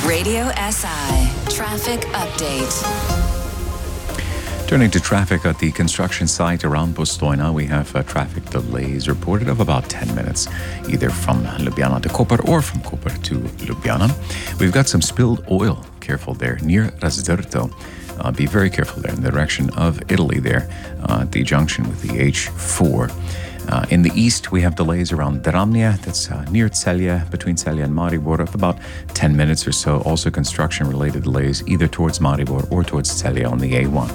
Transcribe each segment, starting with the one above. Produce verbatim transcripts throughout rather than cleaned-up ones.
Radio S I Traffic Update. Turning to traffic at the construction site around Postojna, we have uh, traffic delays reported of about ten minutes, either from Ljubljana to Koper or from Koper to Ljubljana. We've got some spilled oil. Careful there near Razdrto. Uh, be very careful there in the direction of Italy there uh, at the junction with the H four. Uh, in the east, we have delays around Dramnje, that's uh, near Celje, between Celje and Maribor, of about ten minutes or so. Also construction-related delays either towards Maribor or towards Celje on the A one.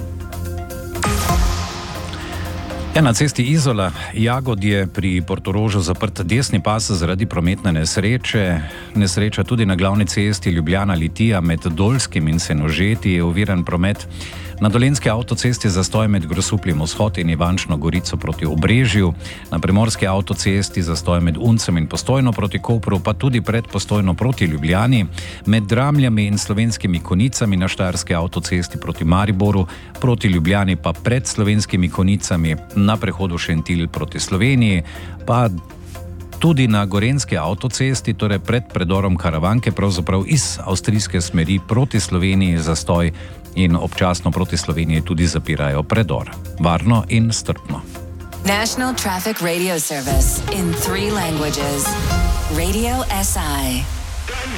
Ja, na cesti Izola Jagodje pri Portorožu zaprt desni pas zaradi prometne nesreče. Nesreča tudi na glavni cesti Ljubljana-Litija med Dolskim in Senožeti je oviran promet. Na dolenjski avtocesti zastoj med Grosupljem vzhod in Ivančno Gorico proti Obrežju. Na primorski avtocesti zastoj med Uncem in Postojno proti Kopru, pa tudi pred Postojno proti Ljubljani. Med Dramljami in Slovenskimi Konicami na štajerski avtocesti proti Mariboru, proti Ljubljani pa pred Slovenskimi Konicami. Na prehodu Šentilj proti Sloveniji, pa tudi na gorenjski avtocesti, torej pred predorom Karavanke, pravzaprav iz avstrijske smeri proti Sloveniji zastoj in občasno proti Sloveniji tudi zapirajo predor. Varno in strpno. National Traffic Radio Service in three languages. Radio S I.